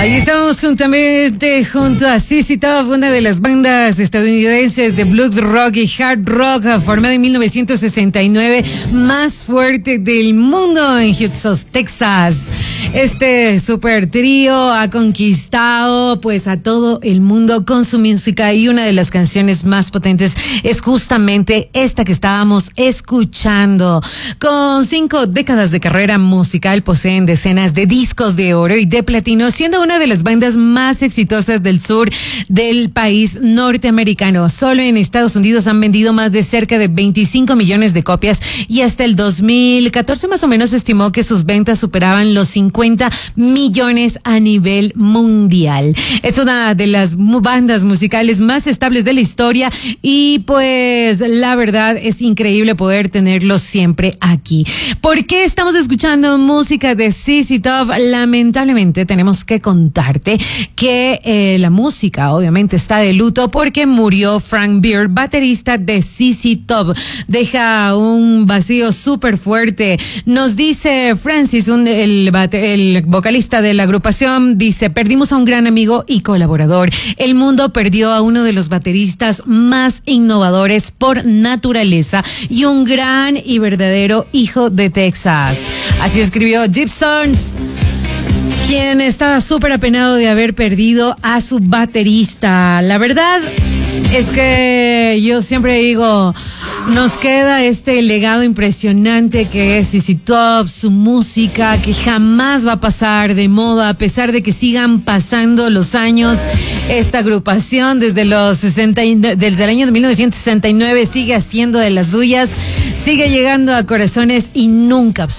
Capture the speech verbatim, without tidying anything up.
Ahí estamos juntamente junto a Z Z Top, una de las bandas estadounidenses de blues rock y hard rock, formada en mil novecientos sesenta y nueve, más fuerte del mundo en Houston, Texas. Este super trío ha conquistado pues a todo el mundo con su música, y una de las canciones más potentes es justamente esta que estábamos escuchando. Con cinco décadas de carrera musical, poseen decenas de discos de oro y de platino, siendo una de las bandas más exitosas del sur del país norteamericano. Solo en Estados Unidos han vendido más de cerca de veinticinco millones de copias, y hasta el dos mil catorce más o menos se estimó que sus ventas superaban los cincuenta millones a nivel mundial. Es una de las bandas musicales más estables de la historia, y pues la verdad es increíble poder tenerlos siempre aquí. ¿Por qué estamos escuchando música de Z Z Top? Lamentablemente tenemos que contarte que eh, la música obviamente está de luto porque murió Frank Beard, baterista de Z Z Top. Deja un vacío súper fuerte. Nos dice Francis, un, el, el vocalista de la agrupación, dice: perdimos a un gran amigo y colaborador. El mundo perdió a uno de los bateristas más innovadores por naturaleza y un gran y verdadero hijo de Texas. Así escribió Gibsons, quien estaba súper apenado de haber perdido a su baterista. La verdad es que yo siempre digo, nos queda este legado impresionante que es Z Z Top, su música que jamás va a pasar de moda, a pesar de que sigan pasando los años. Esta agrupación desde los sesenta, desde el año de mil novecientos sesenta y nueve sigue haciendo de las suyas, sigue llegando a corazones y nunca